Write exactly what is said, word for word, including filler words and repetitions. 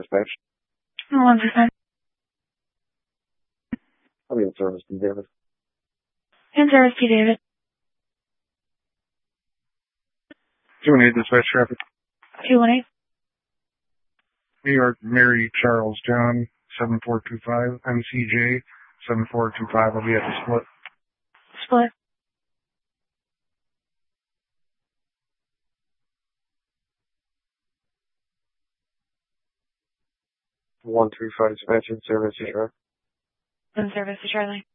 dispatch. one percent. I'll be in service, P. David. In service, P. David. two one eight dispatch traffic. two one eight. New York, Mary Charles John, seven four two five, M C J, seven four two five. I'll be at the split. Split. one three five dispatch in service, Charlie. In service to Charlie.